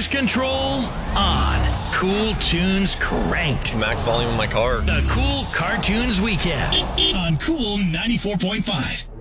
cruise control on. Cool tunes cranked. Max volume in my car. The Cool Cartoons Weekend on Cool 94.5.